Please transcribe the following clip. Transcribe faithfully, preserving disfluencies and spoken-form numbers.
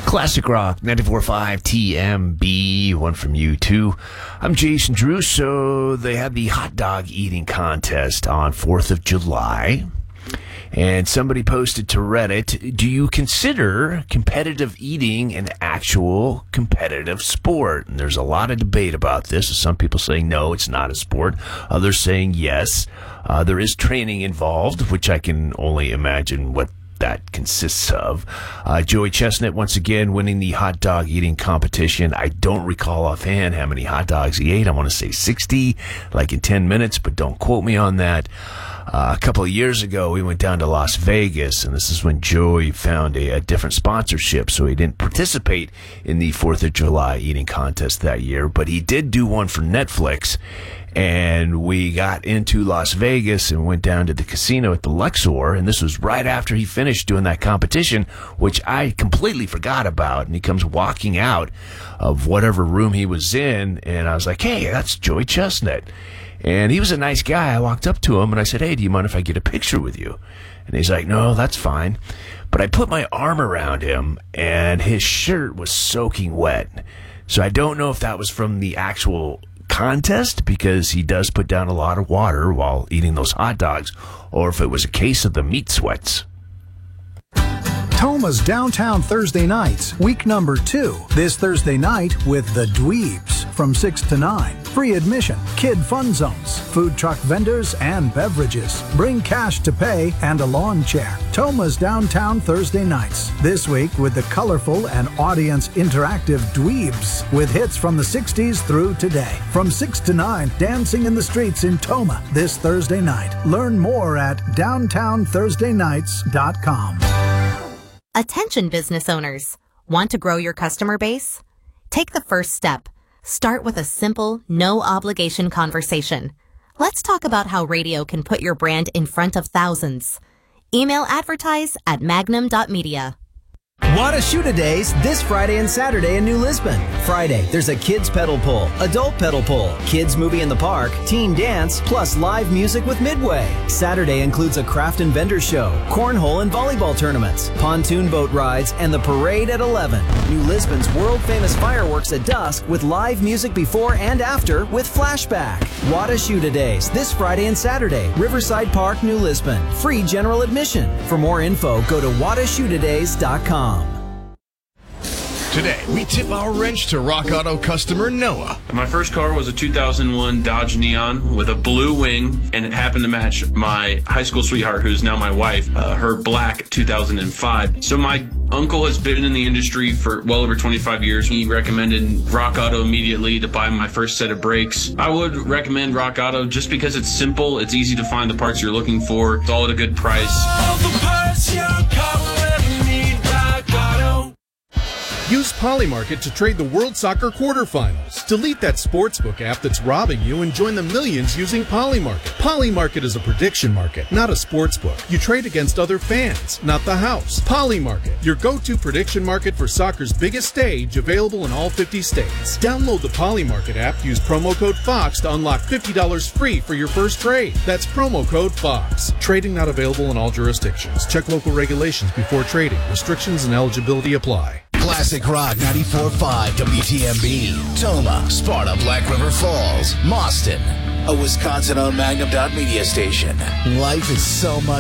Classic Rock, ninety-four point five T M B, one from you too. I'm Jason Drew. So they had the hot dog eating contest on fourth of July. And somebody posted to Reddit, do you consider competitive eating an actual competitive sport? And there's a lot of debate about this. Some people saying no, it's not a sport. Others saying yes. Uh, there is training involved, which I can only imagine what that consists of. Uh, Joey Chestnut, once again, winning the hot dog eating competition. I don't recall offhand how many hot dogs he ate. I want to say sixty, like in ten minutes, but don't quote me on that. Uh, a couple of years ago, we went down to Las Vegas, and this is when Joey found a, a different sponsorship, so he didn't participate in the fourth of July eating contest that year, but he did do one for Netflix, and we got into Las Vegas and went down to the casino at the Luxor, and this was right after he finished doing that competition, which I completely forgot about, and he comes walking out of whatever room he was in, and I was like, hey, that's Joey Chestnut. And he was a nice guy. I walked up to him and I said, hey, do you mind if I get a picture with you? And he's like, no, that's fine. But I put my arm around him and his shirt was soaking wet. So I don't know if that was from the actual contest, because he does put down a lot of water while eating those hot dogs, or if it was a case of the meat sweats. Toma's Downtown Thursday Nights, week number two. This Thursday night with the Dweebs from six to nine. Free admission, kid fun zones, food truck vendors, and beverages. Bring cash to pay and a lawn chair. Toma's Downtown Thursday Nights. This week with the colorful and audience interactive Dweebs with hits from the sixties through today. From six to nine, dancing in the streets in Toma this Thursday night. Learn more at downtown thursday nights dot com. Attention business owners. Want to grow your customer base? Take the first step. Start with a simple, no-obligation conversation. Let's talk about how radio can put your brand in front of thousands. Email advertise at magnum dot media. Wada Shoota Days this Friday and Saturday in New Lisbon. Friday, there's a kids pedal pull, adult pedal pull, kids movie in the park, teen dance, plus live music with Midway. Saturday includes a craft and vendor show, cornhole and volleyball tournaments, pontoon boat rides, and the parade at eleven. New Lisbon's world-famous fireworks at dusk with live music before and after with Flashback. Wada Shoota Days this Friday and Saturday, Riverside Park, New Lisbon. Free general admission. For more info, go to wada shoota days dot com. Today, we tip our wrench to Rock Auto customer Noah. My first car was a two thousand one Dodge Neon with a blue wing, and it happened to match my high school sweetheart, who's now my wife, uh, her black two thousand five. So my uncle has been in the industry for well over twenty-five years. He recommended Rock Auto immediately to buy my first set of brakes. I would recommend Rock Auto just because it's simple, it's easy to find the parts you're looking for, it's all at a good price. All the parts your car will ever need, Rock Auto. Use Polymarket to trade the World Soccer quarterfinals. Delete that sportsbook app that's robbing you and join the millions using Polymarket. Polymarket is a prediction market, not a sportsbook. You trade against other fans, not the house. Polymarket, your go-to prediction market for soccer's biggest stage, available in all fifty states. Download the Polymarket app, use promo code FOX to unlock fifty dollars free for your first trade. That's promo code FOX. Trading not available in all jurisdictions. Check local regulations before trading. Restrictions and eligibility apply. Classic Rock ninety-four point five W T M B. Toma, Sparta, Black River Falls, Mauston. A Wisconsin-owned Magnum dot media station. Life is so much